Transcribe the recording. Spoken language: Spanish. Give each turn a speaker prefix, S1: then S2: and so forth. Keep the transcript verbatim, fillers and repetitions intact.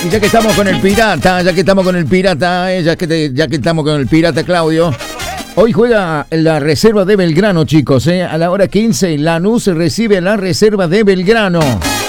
S1: Y ya que estamos con el pirata, ya que estamos con el pirata, eh, ya, que te, ya que estamos con el pirata Claudio, hoy juega la reserva de Belgrano, chicos, eh, a la hora quince, Lanús recibe la reserva de Belgrano.